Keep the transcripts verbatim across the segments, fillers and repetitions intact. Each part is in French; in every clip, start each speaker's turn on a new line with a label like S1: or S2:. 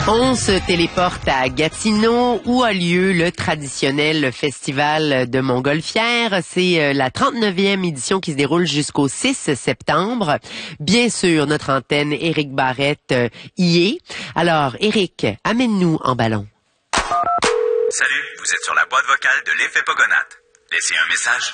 S1: On se téléporte à Gatineau où a lieu le traditionnel festival de Montgolfière. C'est la trente-neuvième édition qui se déroule jusqu'au six septembre. Bien sûr, notre antenne Éric Barrette y est. Alors, Éric, amène-nous en ballon.
S2: Salut, vous êtes sur la boîte vocale de l'Effet Pogonate. Laissez un message.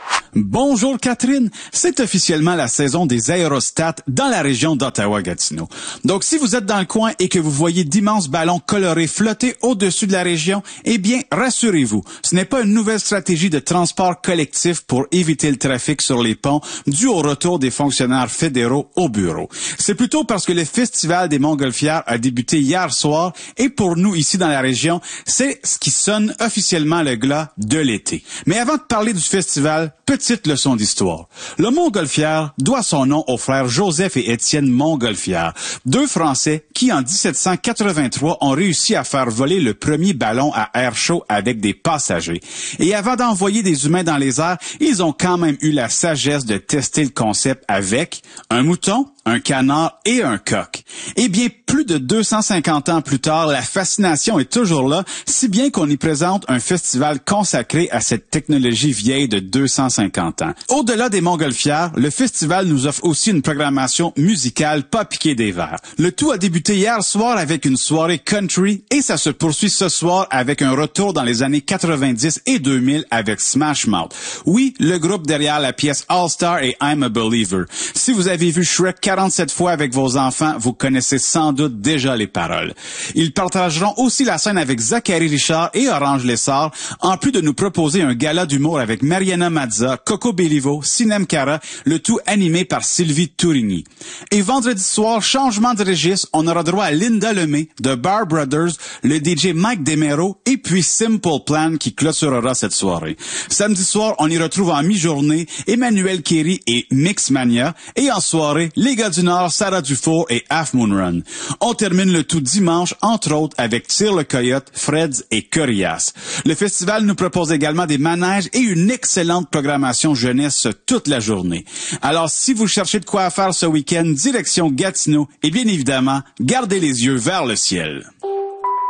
S3: Bonjour Catherine, c'est officiellement la saison des aérostats dans la région d'Ottawa-Gatineau. Donc si vous êtes dans le coin et que vous voyez d'immenses ballons colorés flotter au-dessus de la région, eh bien rassurez-vous, ce n'est pas une nouvelle stratégie de transport collectif pour éviter le trafic sur les ponts dû au retour des fonctionnaires fédéraux au bureau. C'est plutôt parce que le Festival des Montgolfières a débuté hier soir et pour nous ici dans la région, c'est ce qui sonne officiellement le glas de l'été. Mais avant de parler du festival, petite leçon d'histoire. Le Montgolfière doit son nom aux frères Joseph et Étienne Montgolfière, deux Français qui, en dix-sept cent quatre-vingt-trois, ont réussi à faire voler le premier ballon à air chaud avec des passagers. Et avant d'envoyer des humains dans les airs, ils ont quand même eu la sagesse de tester le concept avec un mouton, un canard et un coq. Eh bien, plus de deux cent cinquante ans plus tard, la fascination est toujours là, si bien qu'on y présente un festival consacré à cette technologie vieille de deux cent cinquante ans. Au-delà des Montgolfières, le festival nous offre aussi une programmation musicale pas piquée des verres. Le tout a débuté hier soir avec une soirée country et ça se poursuit ce soir avec un retour dans les années quatre-vingt-dix et deux mille avec Smash Mouth. Oui, le groupe derrière la pièce All Star et I'm a Believer. Si vous avez vu Shrek quarante-sept fois avec vos enfants, vous connaissez sans doute déjà les paroles. Ils partageront aussi la scène avec Zachary Richard et Orange Lessard, en plus de nous proposer un gala d'humour avec Mariana Mazza, Coco Bellivo, Sinem Cara, le tout animé par Sylvie Tourigny. Et vendredi soir, changement de registre, on aura droit à Linda Lemay, The Bar Brothers, le D J Mike DeMero et puis Simple Plan qui clôturera cette soirée. Samedi soir, on y retrouve en mi-journée Emmanuel Kerry et Mixmania et en soirée, les gars du Nord, Sarah Dufour et Half Moon Run. On termine le tout dimanche, entre autres, avec Tire le Coyote, Freds et Corias. Le festival nous propose également des manèges et une excellente programmation jeunesse toute la journée. Alors, si vous cherchez de quoi faire ce week-end, direction Gatineau, et bien évidemment, gardez les yeux vers le ciel.